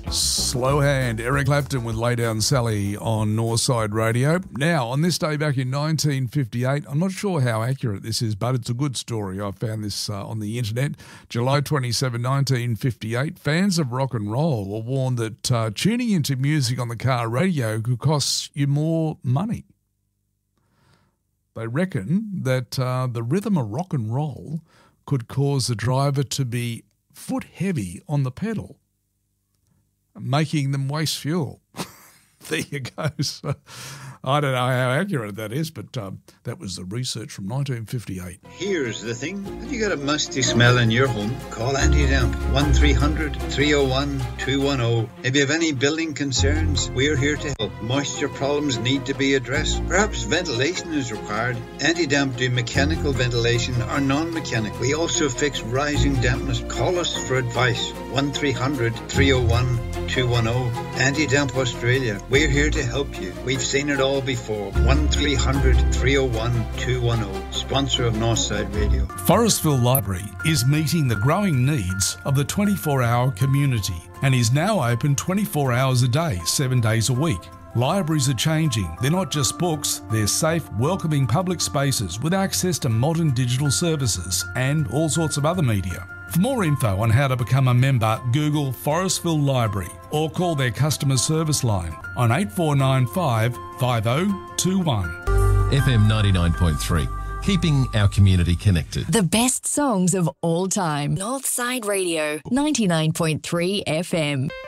Slow hand, Eric Clapton with Lay Down Sally on Northside Radio. Now, on this day back in 1958, I'm not sure how accurate this is, but it's a good story. I found this on the internet. July 27, 1958, fans of rock and roll were warned that tuning into music on the car radio could cost you more money. They reckon that the rhythm of rock and roll could cause the driver to be foot heavy on the pedal, making them waste fuel. There you go. So, I don't know how accurate that is, but that was the research from 1958. Here's the thing. Have you got a musty smell in your home? Call Anti-Damp, 1300-301-210. If you have any building concerns, we're here to help. Moisture problems need to be addressed. Perhaps ventilation is required. Anti-Damp do mechanical ventilation or non-mechanical. We also fix rising dampness. Call us for advice. 1300-301-210. Anti-Damp Australia. We're here to help you. We've seen it all before. 1300-301-210. Sponsor of Northside Radio. Forestville Library is meeting the growing needs of the 24-hour community and is now open 24 hours a day, 7 days a week. Libraries are changing. They're not just books, they're safe, welcoming public spaces with access to modern digital services and all sorts of other media. For more info on how to become a member, Google Forestville Library or call their customer service line on 8495 5021. FM 99.3, keeping our community connected. The best songs of all time. Northside Radio, 99.3 FM.